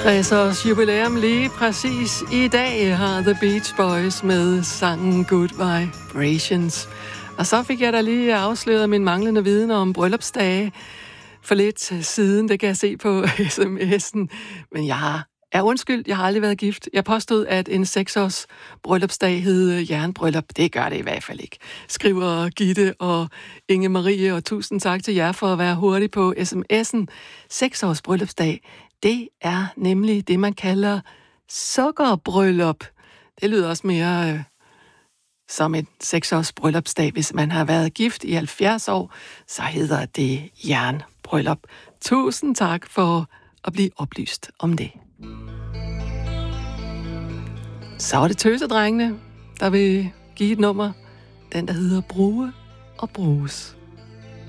60-års jubilæum lige præcis i dag har The Beach Boys med sangen Good Vibrations. Og så fik jeg da lige afsløret min manglende viden om bryllupsdage for lidt siden. Det kan jeg se på sms'en. Men jeg har aldrig været gift. Jeg påstod, at en 6-års bryllupsdag hed jernbryllup. Det gør det i hvert fald ikke. Skriver Gitte og Inge Marie, og tusind tak til jer for at være hurtig på sms'en. 6-års bryllupsdag, det er nemlig det, man kalder sukkerbryllup. Det lyder også mere som en 6-års bryllupsdag. Hvis man har været gift i 70 år, så hedder det jernbryllup. Tusind tak for at blive oplyst om det. Så er det tøsedrengene, der vil give et nummer. Den, der hedder Bruge og Bruges.